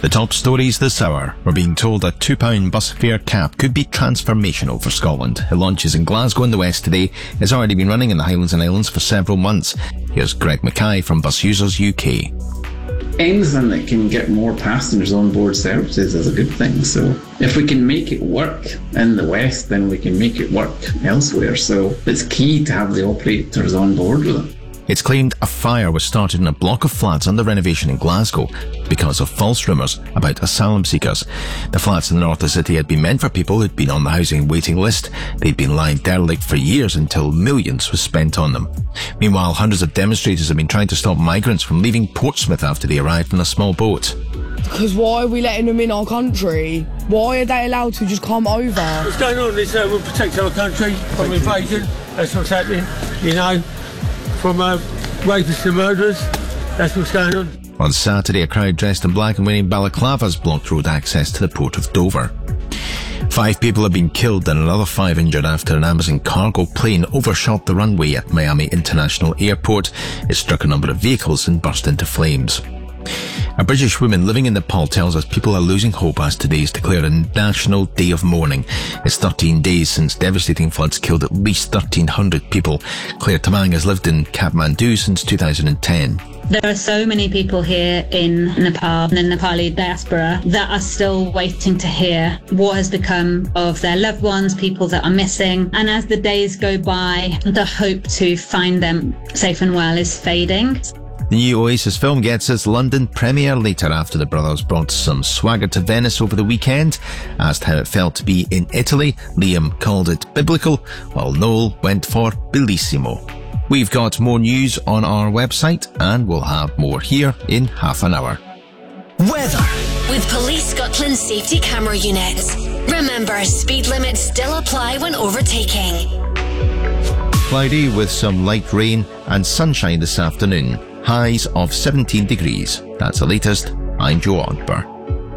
The top stories this hour. We're being told a £2 bus fare cap could be transformational for Scotland. It launches in Glasgow in the west today. It's already been running in the Highlands and Islands for several months. Here's Greg Mackay from Bus Users UK. Anything that can get more passengers on board services is a good thing. So if we can make it work in the west, then we can make it work elsewhere. So it's key to have the operators on board with it. It's claimed a fire was started in a block of flats under renovation in Glasgow because of false rumours about asylum seekers. The flats in the north of the city had been meant for people who'd been on the housing waiting list. They'd been lying derelict for years until millions was spent on them. Meanwhile, hundreds of demonstrators have been trying to stop migrants from leaving Portsmouth after they arrived in a small boat. Because why are we letting them in our country? Why are they allowed to just come over? What's going on is we'll protect our country from invasion. That's what's happening, you know. From rapists and murderers. That's what's going on. On Saturday, a crowd dressed in black and wearing balaclavas blocked road access to the port of Dover. 5 people have been killed and another 5 injured after an Amazon cargo plane overshot the runway at Miami International Airport. It struck a number of vehicles and burst into flames. A British woman living in Nepal tells us people are losing hope as today's declared a National Day of Mourning. It's 13 days since devastating floods killed at least 1,300 people. Claire Tamang has lived in Kathmandu since 2010. There are so many people here in Nepal, the Nepali diaspora, that are still waiting to hear what has become of their loved ones, people that are missing. And as the days go by, the hope to find them safe and well is fading. The new Oasis film gets its London premiere later after the brothers brought some swagger to Venice over the weekend. Asked how it felt to be in Italy, Liam called it biblical, while Noel went for bellissimo. We've got more news on our website and we'll have more here in half an hour. Weather. With Police Scotland's safety camera units. Remember, speed limits still apply when overtaking. Cloudy with some light rain and sunshine this afternoon. Highs of 17 degrees. That's the latest. I'm Joe Odber.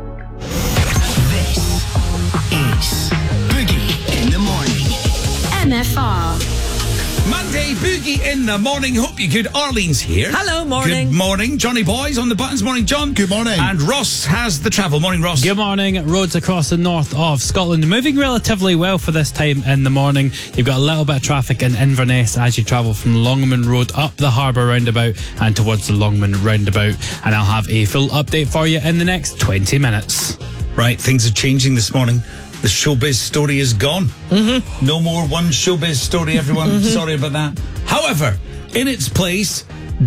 This is Boogie in the Morning. MFR. Monday, Boogie in the Morning. Hope you're good. Arlene's here. Hello, morning. Good morning. Johnny Boy's on the buttons. Morning, John. Good morning. And Ross has the travel. Morning, Ross. Good morning. Roads across the north of Scotland moving relatively well for this time in the morning. You've got a little bit of traffic in Inverness as you travel from Longman Road up the Harbour roundabout and towards the Longman roundabout. And I'll have a full update for you in the next 20 minutes. Right, things are changing this morning. The showbiz story is gone. Mm-hmm. No more one showbiz story, everyone. Mm-hmm. Sorry about that. However, in its place,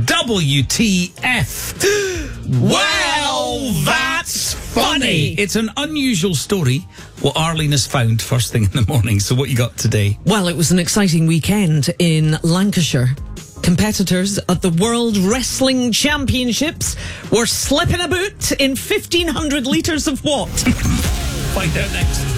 WTF. Well, that's funny. It's an unusual story, what Arlene has found first thing in the morning. So what you got today? Well, it was an exciting weekend in Lancashire. Competitors at the World Wrestling Championships were slipping about in 1,500 litres of what? Find out next.